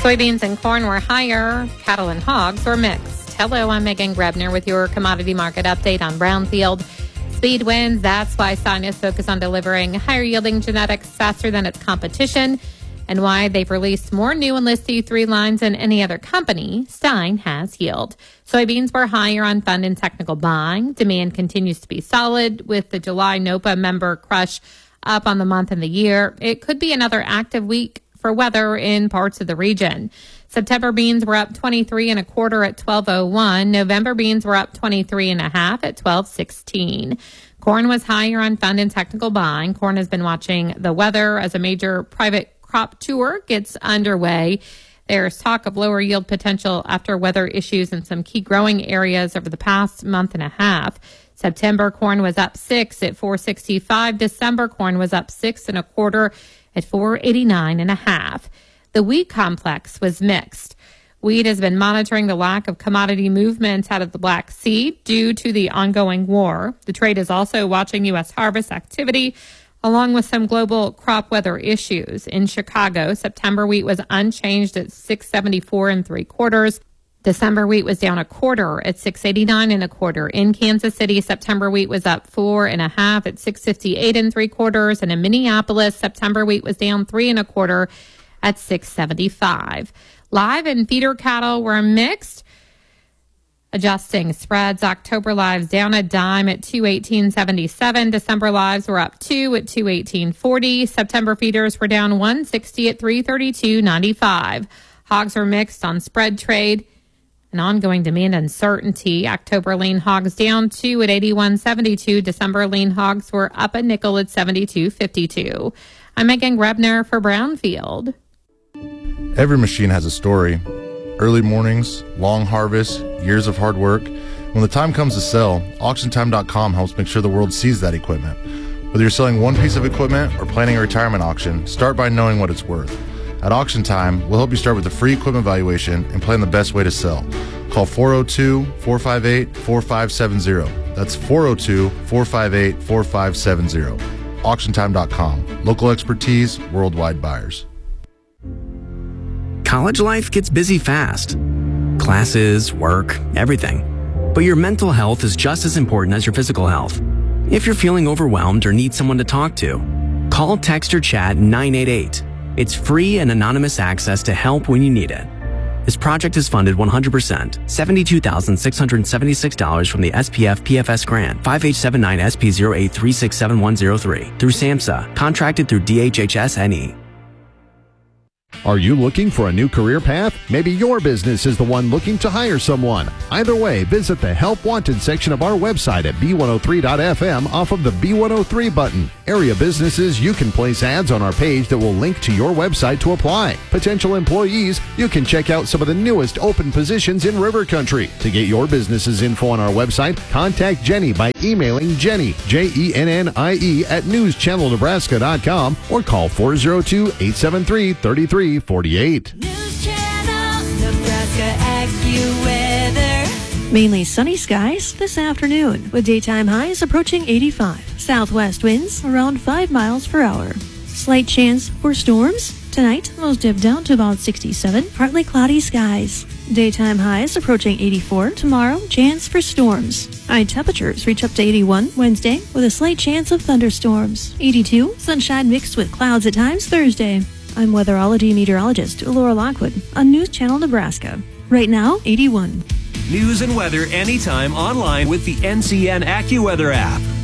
Soybeans and corn were higher. Cattle and hogs were mixed. Hello, I'm Megan Grebner with your commodity market update on Brownfield. Speed wins. That's why Stein is focused on delivering higher yielding genetics faster than its competition, and why they've released more new Enlist E3 lines than any other company. Stein has yield. Soybeans were higher on fund and technical buying. Demand continues to be solid with the July NOPA member crush up on the month and the year. It could be another active week for weather in parts of the region. September beans were up 23 and a quarter at 12.01. November beans were up 23 and a half at 12.16. Corn was higher on fund and technical buying. Corn has been watching the weather as a major private crop tour gets underway. There's talk of lower yield potential after weather issues in some key growing areas over the past month and a half. September corn was up 6 at 4.65. December corn was up 6 and a quarter at 4.89 and a half. The wheat complex was mixed. Wheat has been monitoring the lack of commodity movements out of the Black Sea due to the ongoing war. The trade is also watching U.S. harvest activity, along with some global crop weather issues. In Chicago, September wheat was unchanged at 6.74 and three quarters. December wheat was down a quarter at 6.89 and a quarter. In Kansas City, September wheat was up 4.5 at 6.58 and three quarters. And in Minneapolis, September wheat was down 3 and a quarter at 6.75. Live and feeder cattle were mixed. Adjusting spreads, October lives down a dime at 218.77. December lives were up 2 at 218.40. September feeders were down 160 at 332.95. Hogs were mixed on spread trade and ongoing demand uncertainty. October lean hogs down 2 at 81.72. December lean hogs were up a nickel at 72.52. I'm Megan Grebner for Brownfield. Every machine has a story. Early mornings, long harvests, years of hard work. When the time comes to sell, AuctionTime.com helps make sure the world sees that equipment. Whether you're selling one piece of equipment or planning a retirement auction, start by knowing what it's worth. At Auction Time, we'll help you start with a free equipment valuation and plan the best way to sell. Call 402-458-4570. That's 402-458-4570. AuctionTime.com. Local expertise, worldwide buyers. College life gets busy fast. Classes, work, everything. But your mental health is just as important as your physical health. If you're feeling overwhelmed or need someone to talk to, call, text, or chat 988. It's free and anonymous access to help when you need it. This project is funded 100%, $72,676 from the SPF PFS grant, 5879SP08367103 through SAMHSA, contracted through DHHS-NE. Are you looking for a new career path? Maybe your business is the one looking to hire someone. Either way, visit the Help Wanted section of our website at B103.FM off of the B103 button. Area businesses, you can place ads on our page that will link to your website to apply. Potential employees, you can check out some of the newest open positions in River Country. To get your business's info on our website, contact Jenny by emailing Jenny, Jennie, at newschannelnebraska.com or call 402-873-3348. News Channel Nebraska AccuWeather. Mainly sunny skies this afternoon with daytime highs approaching 85. Southwest winds around 5 miles per hour. Slight chance for storms. Tonight, those dip down to about 67. Partly cloudy skies. Daytime highs approaching 84. Tomorrow, chance for storms. High temperatures reach up to 81 Wednesday with a slight chance of thunderstorms. 82, sunshine mixed with clouds at times Thursday. I'm weatherology meteorologist Laura Lockwood on News Channel Nebraska. Right now, 81. News and weather anytime online with the NCN AccuWeather app.